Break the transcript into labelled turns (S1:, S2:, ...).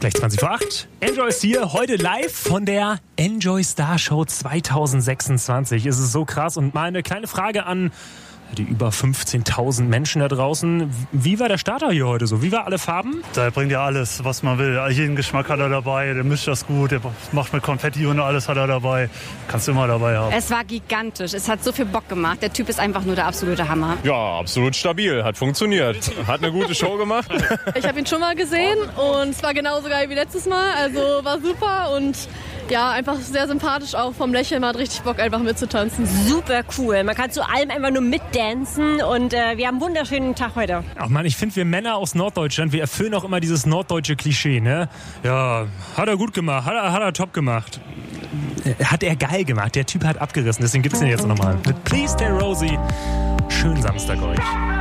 S1: Gleich 20 vor 8. Enjoy ist hier, heute live von der Enjoy Star Show 2026. Es ist so krass. Und mal eine kleine Frage an die über 15.000 Menschen da draußen. Wie war der Starter hier heute so? Wie war alle Farben?
S2: Der bringt ja alles, was man will. Jeden Geschmack hat er dabei. Der mischt das gut. Der macht mit Konfetti und alles hat er dabei. Kannst du immer dabei haben.
S3: Es war gigantisch. Es hat so viel Bock gemacht. Der Typ ist einfach nur der absolute Hammer.
S4: Ja, absolut stabil. Hat funktioniert. Hat eine gute Show gemacht.
S5: Ich habe ihn schon mal gesehen und es war genauso geil wie letztes Mal. Also war super und ja, einfach sehr sympathisch auch vom Lächeln. Man hat richtig Bock, einfach mitzutanzen.
S6: Super cool. Man kann zu allem einfach nur mitdancen und wir haben einen wunderschönen Tag heute.
S1: Ach man, ich finde, wir Männer aus Norddeutschland, wir erfüllen auch immer dieses norddeutsche Klischee, ne? Ja, hat er gut gemacht, hat er top gemacht. Hat er geil gemacht, der Typ hat abgerissen, deswegen gibt's den jetzt nochmal. Mit Please Stay Rosie. Schönen Samstag euch.